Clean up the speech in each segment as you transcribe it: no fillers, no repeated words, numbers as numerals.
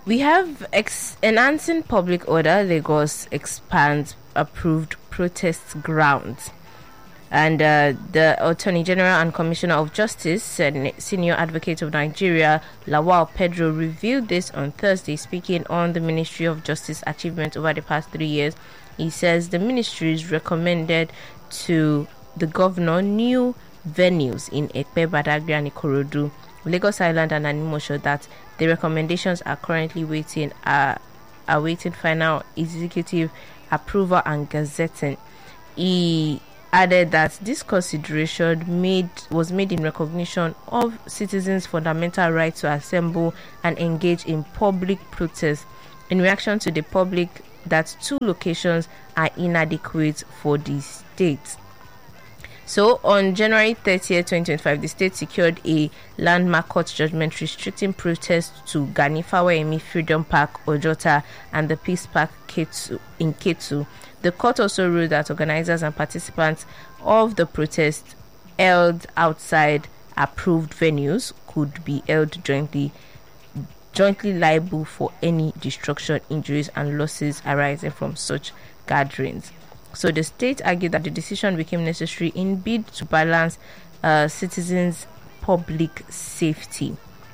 We have enhancing public order. Lagos expands approved protest grounds. And the Attorney General and Commissioner of Justice and Senior Advocate of Nigeria, Lawal Pedro, revealed this on Thursday, speaking on the Ministry of Justice achievements over the past 3 years. He says the ministries recommended to the governor new venues in Ekpe, Badagry and Ikorodu, Lagos Island and Animosho, that the recommendations are currently awaiting final executive approval and gazetting. He added that this consideration was made in recognition of citizens' fundamental right to assemble and engage in public protest in reaction to the public that 2 locations are inadequate for the state. So, on January 30th, 2025, the state secured a landmark court judgment restricting protests to Gani Fawayemi Freedom Park, Ojota, and the Peace Park in Ketu. The court also ruled that organizers and participants of the protest held outside approved venues could be held jointly liable for any destruction, injuries, and losses arising from such gatherings. So the state argued that the decision became necessary in bid to balance citizens' public safety.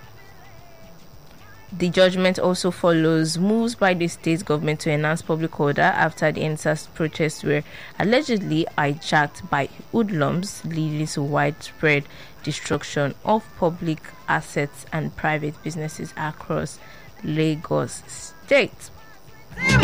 The judgment also follows moves by the state government to enhance public order after the NSAS protests were allegedly hijacked by hoodlums, leading to widespread destruction of public assets and private businesses across Lagos State.